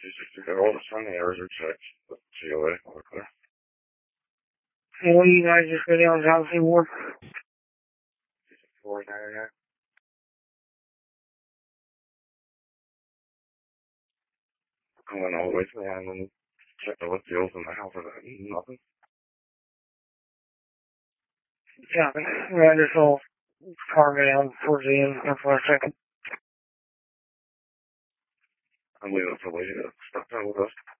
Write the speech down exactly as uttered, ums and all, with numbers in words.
She's just to get all the Sunday hours are checked. But see you later. Okay. And what do you guys just go down to house anymore? Four nine nine. I went all the way to the end and checked the lift deals in the house and nothing. Yeah, I just saw car go down towards the end there for a second. I'm leaving for later. Stuck down with us.